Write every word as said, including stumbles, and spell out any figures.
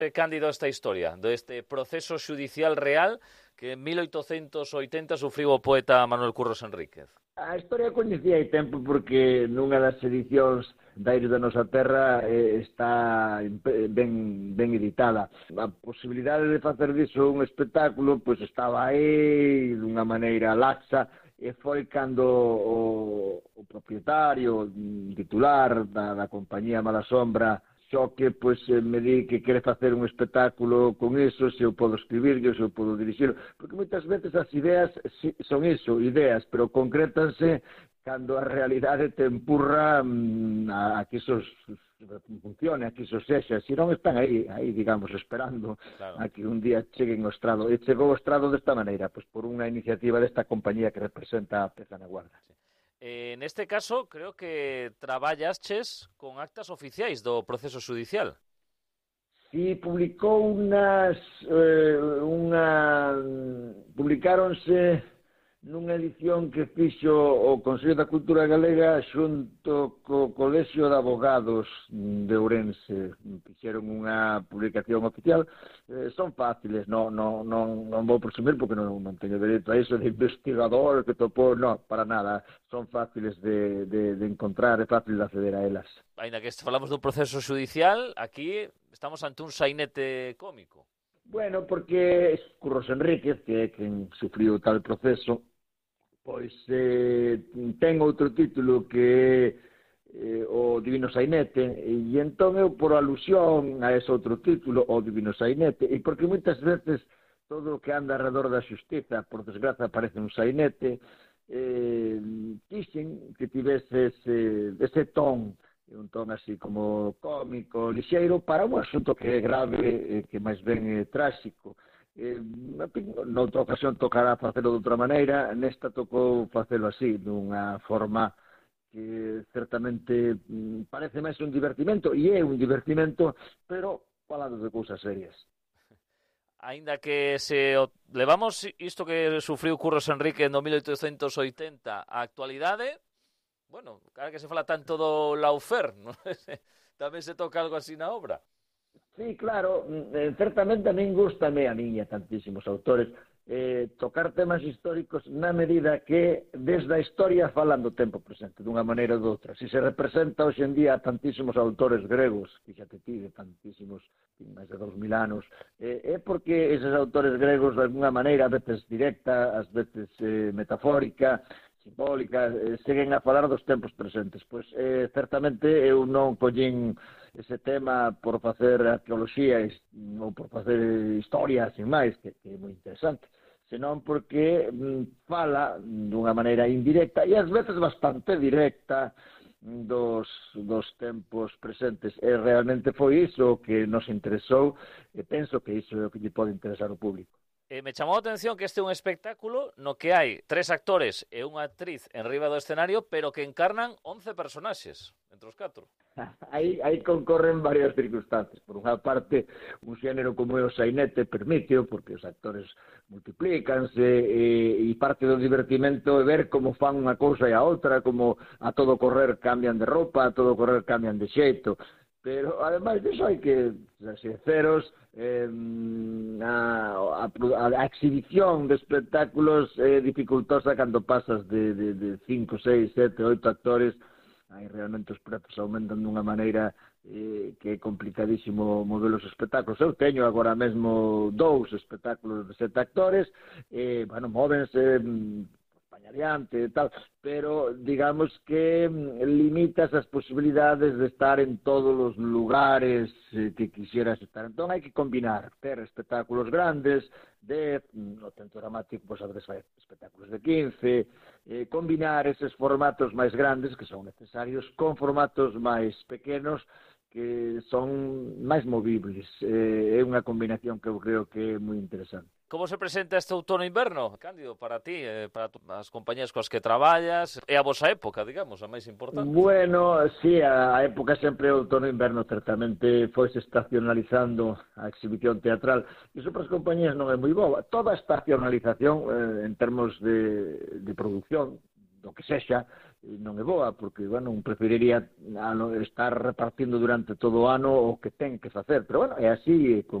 Cándido, esta historia deste proceso xudicial real que en mil oitocentos oitenta sufriu o poeta Manuel Curros Enríquez? A historia coñecía hai tempo porque nunha das edicións da Aires da Nosa Terra eh, está ben, ben editada. A posibilidade de facer diso un espectáculo pois estaba aí dunha maneira laxa e foi cando o, o propietario, o titular da, da compañía Mala Sombra, xo que pois, me di que quere facer un espectáculo con iso, se eu podo escribir, se eu podo dirixir, porque moitas veces as ideas son iso, ideas, pero concrétanse cando a realidade te empurra a, a que iso funcione, a que iso sexa, se non están aí, aí digamos, esperando claro. A que un día cheguen ao estrado, e chegou ao estrado desta maneira, pois por unha iniciativa desta compañía que representa a Peza na Guarda. Sí. Eh, neste caso, creo que traballasches con actas oficiais do proceso judicial. Sí, publicou unas... Eh, unha... Publicáronse nunha edición que fixo o Consello da Cultura Galega xunto co Colexio de Abogados de Ourense. Fixeron unha publicación oficial. Eh, son fáciles, non, non, non, non vou presumir porque non, non teño dereito a iso de investigador que topou, non, para nada. Son fáciles de, de, de encontrar, é fácil de acceder a elas. Ainda que falamos dun proceso judicial, aquí estamos ante un sainete cómico. Bueno, porque Curros Enríquez, que é quen sufriu tal proceso, pois eh, ten outro título que é eh, o Divino Sainete, e entón eu, por alusión a ese outro título, o Divino Sainete, e porque moitas veces todo o que anda alrededor da xustiza, por desgraza, parece un sainete, eh, quixen que tivese ese, ese ton, un ton así como cómico, lixeiro, para un asunto que é grave, eh, que máis ben é tráxico. Eh, noutra ocasión tocará facelo de outra maneira, nesta tocou facelo así, dunha forma que certamente mm, parece máis un divertimento, e é un divertimento, pero falando de cousas serias. Aínda que se o... levamos isto que sufriu Curros Enríquez no mil oitocentos oitenta á actualidade, bueno, cara que se fala tanto do Laufer, non? Tamén se toca algo así na obra. Sí, claro, eh, certamente a min gustame a miña tantísimos autores eh, tocar temas históricos na medida que desde a historia falan do tempo presente, dunha maneira ou doutra. Si se representa hoxe en día tantísimos autores gregos, fíxate ti, de tantísimos, máis de dos mil anos, eh, é porque eses autores gregos de alguna maneira, a veces directa, ás veces eh, metafórica, simbólica, eh, seguen a falar dos tempos presentes. Pois, eh, certamente, eu non collín ese tema por facer arqueoloxía ou por facer historia, sin máis, que, que é moi interesante, senón porque mm, fala dunha maneira indirecta e ás veces bastante directa dos, dos tempos presentes. E realmente foi iso que nos interesou e penso que iso é o que lle pode interesar ao público. Eh, me chamou a atención que este é un espectáculo no que hai tres actores e unha actriz en riba do escenario, pero que encarnan once personaxes, entre os catro. Aí, aí concorren varias circunstancias. Por unha parte, un xénero como é o sainete permíteo, porque os actores multiplícanse, e, e parte do divertimento é ver como fan unha cousa e a outra, como a todo correr cambian de roupa, a todo correr cambian de xeito. Pero, ademais disso, hai que ser sinceros, eh, a, a, a exhibición de espectáculos é dificultosa cando pasas de, de, de cinco, seis, sete, oito actores. Aí realmente os prezos aumentan dunha maneira eh, que é complicadísimo mover os espectáculos. Eu teño agora mesmo dous espectáculos de sete actores, e, bueno, móvense adiante e tal, pero digamos que limitas as posibilidades de estar en todos os lugares eh, que quisieras estar. Entón hai que combinar, ter espectáculos grandes, de, no centro dramático, pois, a veces hai espectáculos de quince, eh, combinar eses formatos máis grandes que son necesarios con formatos máis pequenos que son máis movibles. Eh, é unha combinación que eu creo que é moi interesante. Como se presenta este outono-inverno, Cándido, para ti, eh, para as compañías coas que traballas? É a vosa época, digamos, a máis importante. Bueno, sí, a época sempre é outono-inverno, certamente foise estacionalizando a exhibición teatral. Iso para as compañías non é moi boa. Toda estacionalización, eh, en termos de, de produción, do que sexa, non é boa, porque, bueno, un preferiría estar repartindo durante todo o ano o que ten que facer, pero, bueno, é así,